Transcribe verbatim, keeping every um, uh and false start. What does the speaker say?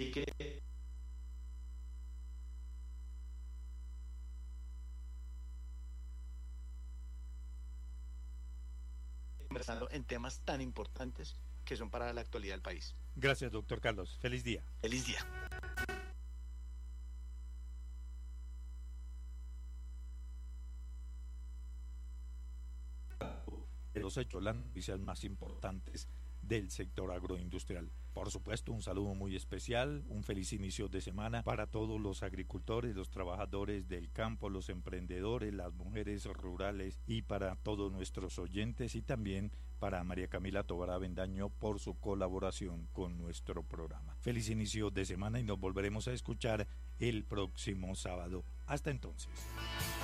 y que conversando en temas tan importantes que son para la actualidad del país. Gracias, doctor Carlos. Feliz día. Feliz día. Los hechos, las noticias más importantes del sector agroindustrial. Por supuesto, un saludo muy especial, un feliz inicio de semana para todos los agricultores, los trabajadores del campo, los emprendedores, las mujeres rurales y para todos nuestros oyentes y también para María Camila Tobar Avendaño por su colaboración con nuestro programa. Feliz inicio de semana y nos volveremos a escuchar el próximo sábado. Hasta entonces.